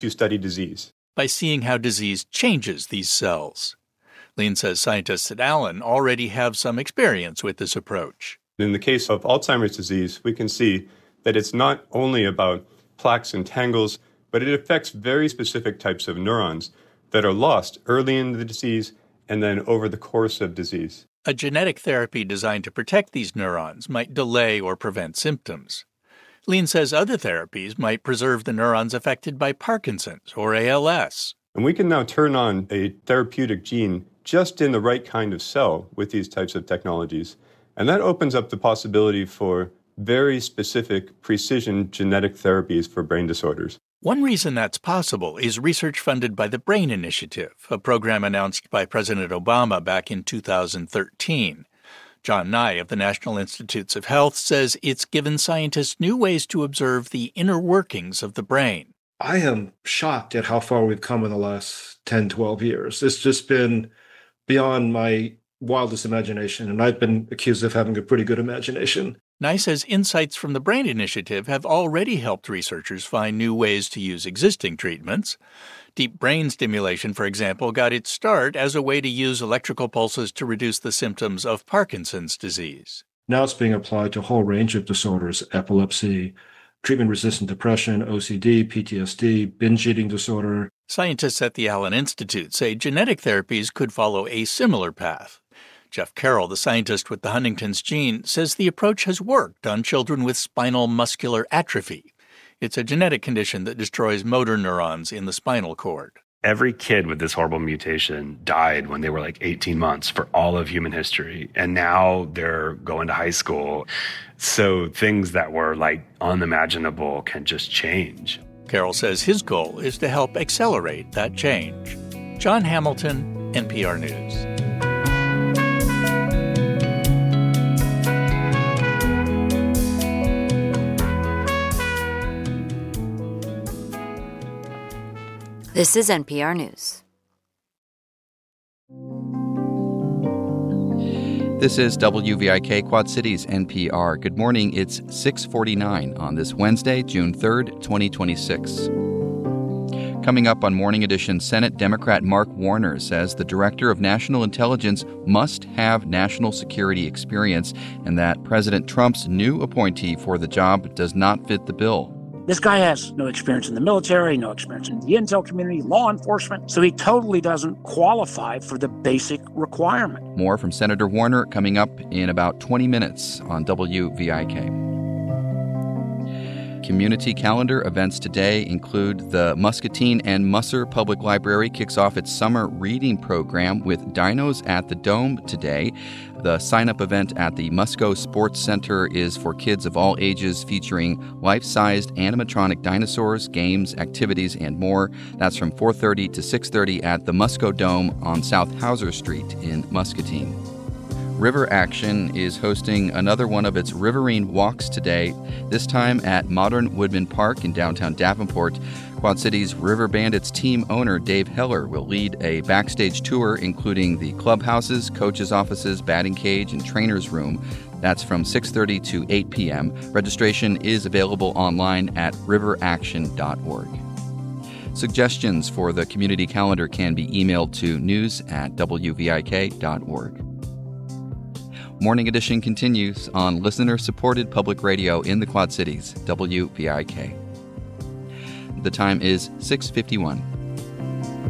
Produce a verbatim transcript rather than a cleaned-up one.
to study disease. By seeing how disease changes these cells. Lean says scientists at Allen already have some experience with this approach. In the case of Alzheimer's disease, we can see that it's not only about plaques and tangles, but it affects very specific types of neurons that are lost early in the disease and then over the course of disease. A genetic therapy designed to protect these neurons might delay or prevent symptoms. Lean says other therapies might preserve the neurons affected by Parkinson's or A L S. And we can now turn on a therapeutic gene just in the right kind of cell with these types of technologies. And that opens up the possibility for very specific precision genetic therapies for brain disorders. One reason that's possible is research funded by the Brain Initiative, a program announced by President Obama back in two thousand thirteen. John Nye of the National Institutes of Health says it's given scientists new ways to observe the inner workings of the brain. I am shocked at how far we've come in the last ten, twelve years. It's just been beyond my wildest imagination, and I've been accused of having a pretty good imagination. Nye says insights from the Brain Initiative have already helped researchers find new ways to use existing treatments. Deep brain stimulation, for example, got its start as a way to use electrical pulses to reduce the symptoms of Parkinson's disease. Now it's being applied to a whole range of disorders: epilepsy, treatment-resistant depression, O C D, P T S D, binge eating disorder. Scientists at the Allen Institute say genetic therapies could follow a similar path. Jeff Carroll, the scientist with the Huntington's gene, says the approach has worked on children with spinal muscular atrophy. It's a genetic condition that destroys motor neurons in the spinal cord. Every kid with this horrible mutation died when they were like eighteen months for all of human history. And now they're going to high school. So things that were like unimaginable can just change. Carroll says his goal is to help accelerate that change. John Hamilton, N P R News. This is N P R News. This is W V I K Quad Cities N P R. Good morning. It's six forty-nine on this Wednesday, June third, twenty twenty-six. Coming up on Morning Edition, Senate Democrat Mark Warner says the Director of National Intelligence must have national security experience and that President Trump's new appointee for the job does not fit the bill. This guy has no experience in the military, no experience in the intel community, law enforcement, so he totally doesn't qualify for the basic requirement. More from Senator Warner coming up in about twenty minutes on W V I K. Community calendar events today include the Muscatine and Musser Public Library kicks off its summer reading program with Dinos at the Dome today. The sign-up event at the Musco Sports Center is for kids of all ages, featuring life-sized animatronic dinosaurs, games, activities, and more. That's from four thirty to six thirty at the Musco Dome on South Hauser Street in Muscatine. River Action is hosting another one of its Riverine Walks today, this time at Modern Woodman Park in downtown Davenport. Quad Cities River Bandits team owner Dave Heller will lead a backstage tour, including the clubhouses, coaches' offices, batting cage, and trainer's room. That's from six thirty to eight p.m. Registration is available online at river action dot org. Suggestions for the community calendar can be emailed to news at w v i k dot org. Morning Edition continues on listener-supported public radio in the Quad Cities, W V I K. The time is six fifty-one.